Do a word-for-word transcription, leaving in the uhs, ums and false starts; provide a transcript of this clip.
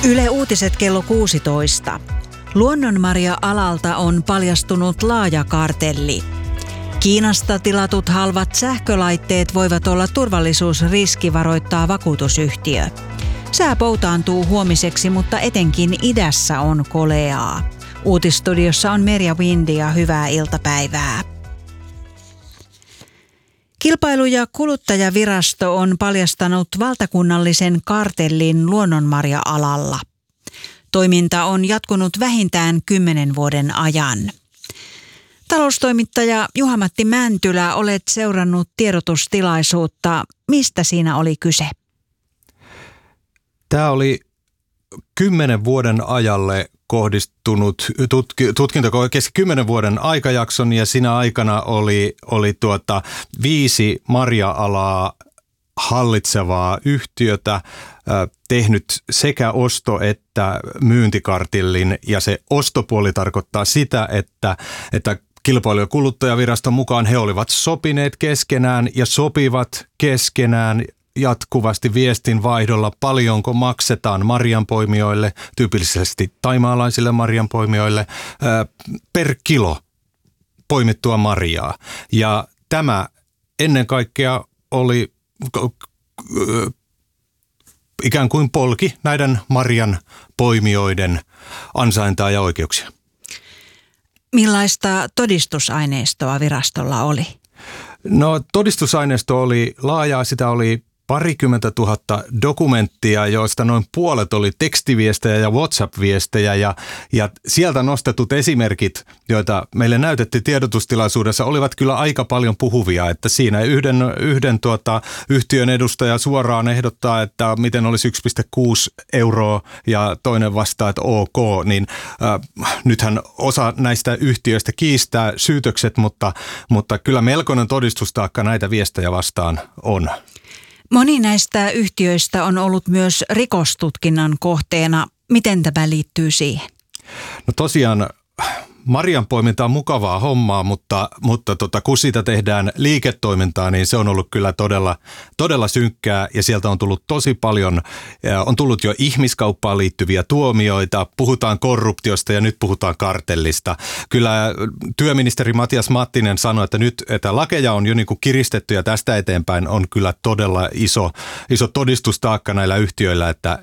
Yle Uutiset kello kuusitoista. Luonnonmarja-alalta on paljastunut laaja kartelli. Kiinasta tilatut halvat sähkölaitteet voivat olla turvallisuusriski, varoittaa vakuutusyhtiö. Sää poutaantuu huomiseksi, mutta etenkin idässä on koleaa. Uutisstudiossa on Merja Windi ja hyvää iltapäivää. Kilpailu- ja kuluttajavirasto on paljastanut valtakunnallisen kartellin luonnonmarja-alalla. Toiminta on jatkunut vähintään kymmenen vuoden ajan. Taloustoimittaja Juha-Matti Mäntylä, olet seurannut tiedotustilaisuutta. Mistä siinä oli kyse? Tämä oli kymmenen vuoden ajalle kohdistunut tutki, tutkinto, kesti kymmenen vuoden aikajakson ja siinä aikana oli, oli tuota viisi marja-alaa hallitsevaa yhtiötä äh, tehnyt sekä osto- että myyntikartellin, ja se ostopuoli tarkoittaa sitä, että, että Kilpailu- ja kuluttajaviraston mukaan he olivat sopineet keskenään ja sopivat keskenään jatkuvasti viestinvaihdolla, paljonko maksetaan marjanpoimijoille, tyypillisesti thaimaalaisille marjanpoimijoille, per kilo poimittua marjaa. Ja tämä ennen kaikkea oli ikään kuin polki näiden marjanpoimijoiden ansaintaa ja oikeuksia. Millaista todistusaineistoa virastolla oli? No, todistusaineisto oli laajaa, sitä oli parikymmentä tuhatta dokumenttia, joista noin puolet oli tekstiviestejä ja WhatsApp-viestejä, ja, ja sieltä nostetut esimerkit, joita meille näytettiin tiedotustilaisuudessa, olivat kyllä aika paljon puhuvia, että siinä yhden, yhden tuota, yhtiön edustaja suoraan ehdottaa, että miten olisi yksi pilkku kuusi euroa ja toinen vastaa, että ok, niin äh, nythän osa näistä yhtiöistä kiistää syytökset, mutta, mutta kyllä melkoinen todistustaakka näitä viestejä vastaan on. Moni näistä yhtiöistä on ollut myös rikostutkinnan kohteena. Miten tämä liittyy siihen? No tosiaan marjanpoiminta on mukavaa hommaa, mutta, mutta tota, kun siitä tehdään liiketoimintaa, niin se on ollut kyllä todella, todella synkkää, ja sieltä on tullut tosi paljon, on tullut jo ihmiskauppaan liittyviä tuomioita, puhutaan korruptiosta ja nyt puhutaan kartellista. Kyllä työministeri Matias Mattinen sanoi, että nyt että lakeja on jo niin kuin kiristetty ja tästä eteenpäin on kyllä todella iso, iso todistustaakka näillä yhtiöillä, että,